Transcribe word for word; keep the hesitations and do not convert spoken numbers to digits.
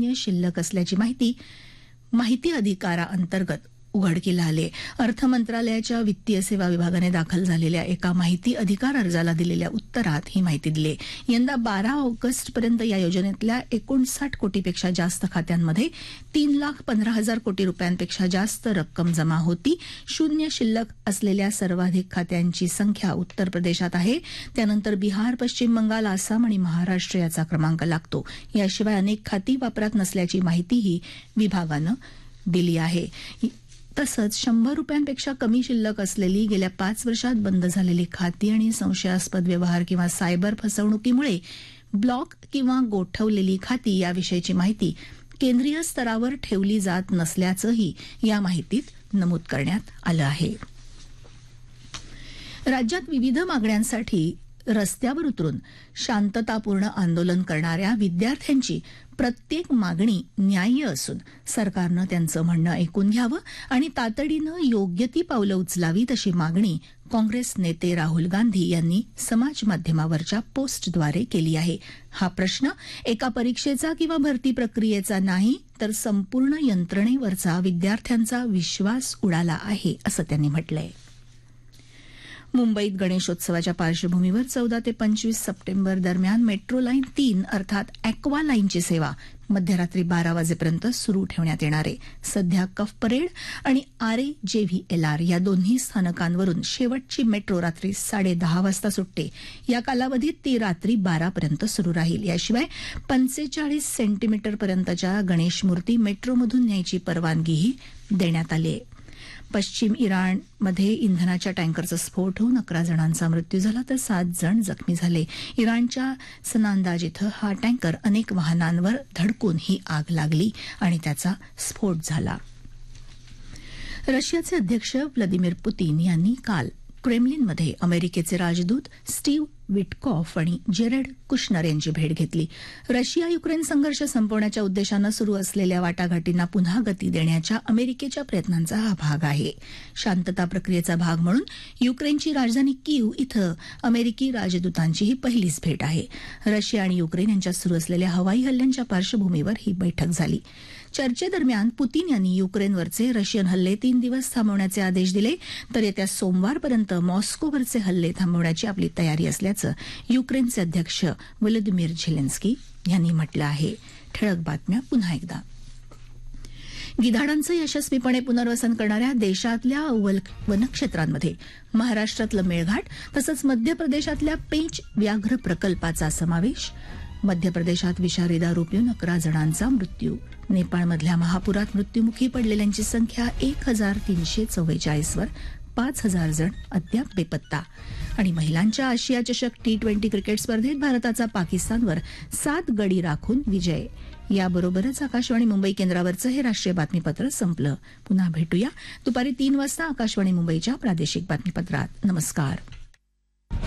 शून्य शिल्लक असल्याची माहिती माहिती अधिकाराअंतर्गत उघडकीला आले. अर्थ मंत्रालयाच्या वित्तीय सेवा विभागाने दाखल झालेल्या एका माहिती अधिकार अर्जाला दिलेल्या उत्तरात ही माहिती दिली. यंदा बारा ऑगस्टपर्यंत या योजनेतल्या एकोणसाठ कोटीपेक्षा जास्त खात्यांमध्ये तीन लाख पंधरा हजार कोटी रुपयांपेक्षा जास्त रक्कम जमा होती. शून्य शिल्लक असलेल्या सर्वाधिक खात्यांची संख्या उत्तर प्रदेशात आहे. त्यानंतर बिहार, पश्चिम बंगाल, आसाम आणि महाराष्ट्र याचा क्रमांक लागतो. याशिवाय अनेक खाती वापरात नसल्याची माहितीही विभागानं दिली आहे. तसंच शंभर रुपयांपेक्षा कमी शिल्लक असलेली गेल्या पाच वर्षात बंद झालेली खाती आणि संशयास्पद व्यवहार किंवा सायबर फसवणुकीमुळे ब्लॉक किंवा गोठवलेली खाती याविषयीची माहिती केंद्रीय स्तरावर ठेवली जात नसल्याचंही या माहितीत नमूद करण्यात आलं आहे. राज्यात विविध मागण्यांसाठी रस्त्यावर उतरून शांततापूर्ण आंदोलन करणाऱ्या विद्यार्थ्यांची प्रत्येक मागणी न्याय्य असून सरकारनं त्यांचं म्हणणं ऐकून घ्यावं आणि तातडीनं योग्य ती पावलं उचलावीत अशी मागणी काँग्रेस नेते राहुल गांधी यांनी समाज माध्यमावरच्या पोस्टद्वारे केली आहे. हा प्रश्न एका परीक्षेचा किंवा भरती प्रक्रियेचा नाही तर संपूर्ण यंत्रणेवरचा विद्यार्थ्यांचा विश्वास उडाला आहे असं त्यांनी म्हटलंय. मुंबईत गणेशोत्सवाच्या पार्श्वभूमीवर चौदा ते पंचवीस सप्टेंबर दरम्यान मेट्रो लाईन तीन अर्थात अॅक्वा लाईनची सेवा मध्यरात्री बारा वाजेपर्यंत सुरू ठेवण्यात येणार आहे. सध्या कफ परेड आणि आरे जेव्हीएलआर या दोन्ही स्थानकांवरून शेवटची मेट्रो रात्री साडे दहा वाजता सुटते. या कालावधीत ती रात्री बारापर्यंत सुरू राहील. याशिवाय पंचेचाळीस सेंटीमीटरपर्यंतच्या गणेश मूर्ती मेट्रोमधून न्यायची परवानगीही देण्यात आली आहे. पश्चिम इराणमध्ये इंधनाच्या टँकरचा स्फोट होऊन अकरा जणांचा मृत्यू झाला तर सात जण जखमी झाले. इराणच्या सनांदाज इथं हा टँकर अनेक वाहनांवर धडकून ही आग लागली आणि त्याचा स्फोट झाला. रशियाचे अध्यक्ष व्लादिमीर पुतीन यांनी काल क्रेमलिनमध्ये अमेरिकेचे राजदूत स्टीव्ह विटकॉफ आणि जेरेड कुशनर यांची भेट घेतली. रशिया युक्रेन संघर्ष संपवण्याच्या उद्देशानं सुरू असलेल्या वाटाघाटींना पुन्हा गती देण्याच्या अमेरिकेच्या प्रयत्नांचा हा भाग आहे. शांतता प्रक्रियेचा भाग म्हणून युक्रेनची राजधानी कीव इथं अमेरिकी राजदूतांची ही पहिलीच भेट आहे. रशिया आणि युक्रेन यांच्यात सुरू असलेल्या हवाई हल्ल्यांच्या पार्श्वभूमीवर ही बैठक झाली. चर्चेदरम्यान पुतीन यांनी युक्रेनवरचे रशियन हल्ले तीन दिवस थांबवण्याचे आदेश दिले तर येत्या सोमवारपर्यंत मॉस्कोवरचे हल्ले थांबवण्याची आपली तयारी असल्याचं युक्रेनचे अध्यक्ष व्लादिमीर झेलेन्स्की यांनी म्हटलं आहे. ठळक बातम्या पुन्हा एकदा. गिधाडांचं यशस्वीपणे पुनर्वसन करणाऱ्या देशातल्या अव्वल वनक्षेत्रांमध्ये महाराष्ट्रातलं मेळघाट तसंच मध्य प्रदेशातल्या पेंच व्याघ्र प्रकल्पाचा समावेश. मध्य प्रदेशात विषारी दारू पिऊन अकरा जणांचा मृत्यू. नेपाळमधल्या महापुरात मृत्यूमुखी पडलेल्यांची संख्या एक हजार तीनशे चव्वेचाळीसवर. पाच हजार जण अद्याप बेपत्ता. आणि महिलांच्या आशिया चषक टी ट्वेंटी क्रिकेट स्पर्धेत भारताचा पाकिस्तानवर सात गडी राखून विजय. याबरोबरच आकाशवाणी मुंबई केंद्रावरचं हे राष्ट्रीय बातमीपत्र संपलं. पुन्हा भेटूया दुपारी तीन वाजता आकाशवाणी मुंबईच्या प्रादेशिक बातमीपत्रात. नमस्कार.